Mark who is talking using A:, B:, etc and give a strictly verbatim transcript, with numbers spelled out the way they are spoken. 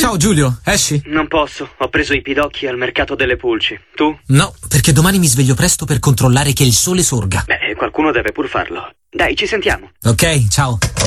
A: Ciao Giulio, esci?
B: Non posso, ho preso i pidocchi al mercato delle pulci. Tu?
A: No, perché domani mi sveglio presto per controllare che il sole sorga.
B: Beh, qualcuno deve pur farlo. Dai, ci sentiamo.
A: Ok, ciao.